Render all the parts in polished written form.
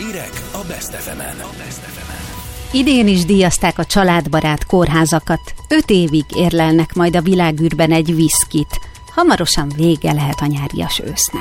Hírek a Best FM-en. Idén is díjazták a családbarát kórházakat. 5 évig érlelnek majd a világűrben egy viszkit. Hamarosan vége lehet a nyárias ősznek.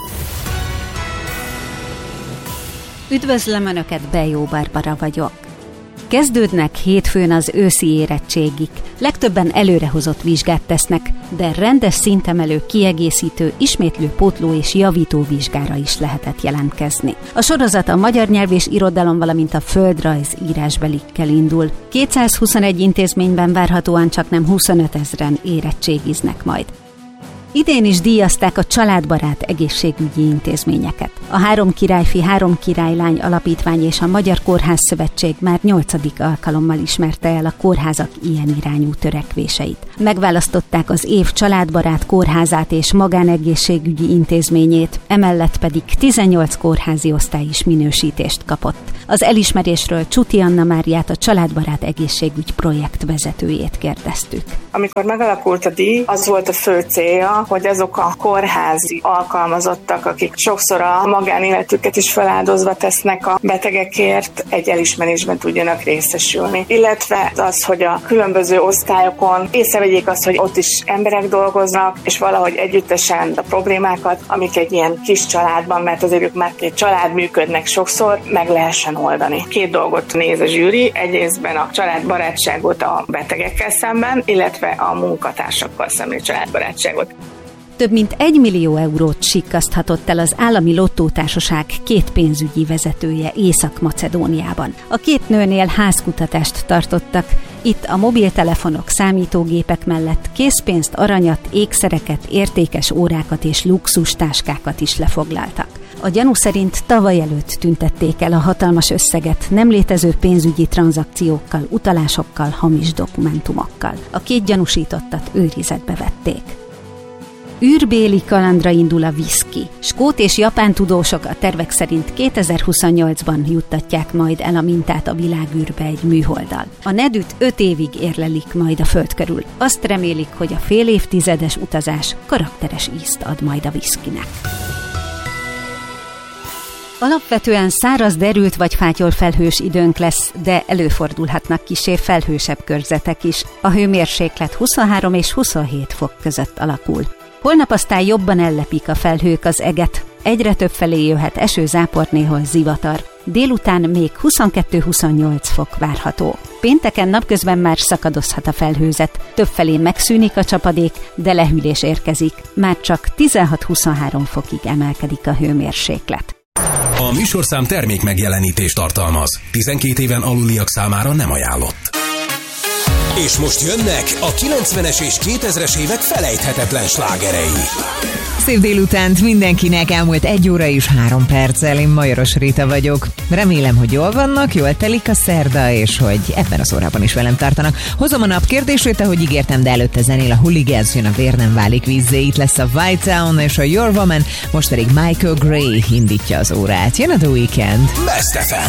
Üdvözlöm Önöket, Bejó Barbara vagyok. Kezdődnek hétfőn az őszi érettségik. Legtöbben előrehozott vizsgát tesznek, de rendes szintemelő, kiegészítő, ismétlő, pótló és javító vizsgára is lehetett jelentkezni. A sorozat a magyar nyelv és irodalom, valamint a földrajz írásbelikkel indul. 221 intézményben várhatóan csaknem 25 000 érettségiznek majd. Idén is díjazták a családbarát egészségügyi intézményeket. A 3 királyfi, 3 királylány alapítvány és a Magyar Kórházszövetség már 8. alkalommal ismerte el a kórházak ilyen irányú törekvéseit. Megválasztották az év családbarát kórházát és magánegészségügyi intézményét, emellett pedig 18 kórházi osztály is minősítést kapott. Az elismerésről Csuti Anna Máriát, a családbarát egészségügy projekt vezetőjét kérdeztük. Amikor megalakult a díj, az volt a fő célja, hogy azok a kórházi alkalmazottak, akik sokszor a magánéletüket is feláldozva tesznek a betegekért, egy elismerésben tudjanak részesülni. Illetve az, hogy a különböző osztályokon észrevegyék azt, hogy ott is emberek dolgoznak, és valahogy együttesen a problémákat, amik egy ilyen kis családban, mert azért ők már egy család működnek sokszor, meg lehessen oldani. 2 dolgot néz a zsűri, egyrésztben a családbarátságot a betegekkel szemben, illetve a munkatársakkal szemben családbarátságot. Több mint 1 millió eurót sikkaszthatott el az állami lottótársaság 2 pénzügyi vezetője Észak-Macedóniában. A 2 nőnél házkutatást tartottak. Itt a mobiltelefonok, számítógépek mellett készpénzt, aranyat, ékszereket, értékes órákat és luxustáskákat is lefoglaltak. A gyanú szerint tavaly előtt tüntették el a hatalmas összeget nem létező pénzügyi tranzakciókkal, utalásokkal, hamis dokumentumokkal. A 2 gyanúsítottat őrizetbe vették. Űrbéli kalandra indul a viszki. Skót és japán tudósok a tervek szerint 2028-ban juttatják majd el a mintát a világűrbe egy műholddal. A nedűt 5 évig érlelik majd a Föld körül. Azt remélik, hogy a fél évtizedes utazás karakteres ízt ad majd a viszkinek. Alapvetően száraz, derült vagy fátyol felhős időnk lesz, de előfordulhatnak kissé felhősebb körzetek is. A hőmérséklet 23 és 27 fok között alakul. Holnap aztán jobban ellepik a felhők az eget. Egyre többfelé jöhet eső, zápor, néhol zivatar. Délután még 22-28 fok várható. Pénteken napközben már szakadozhat a felhőzet. Többfelé megszűnik a csapadék, de lehűlés érkezik. Már csak 16-23 fokig emelkedik a hőmérséklet. A műsorszám termék megjelenítést tartalmaz. 12 éven aluliak számára nem ajánlott. És most jönnek a 90-es és 2000-es évek felejthetetlen slágerei. Szép délutánt mindenkinek, elmúlt 1 óra és 3 perccel, én Majoros Réta vagyok. Remélem, hogy jól vannak, jól telik a szerda, és hogy ebben az órában is velem tartanak. Hozom a nap kérdését, ahogy ígértem, de előtte zenél a Hooligans, jön a Vér nem válik vízzé, itt lesz a White Town és a Your Woman, most pedig Michael Gray indítja az órát. Jön a The Weeknd. Best FM.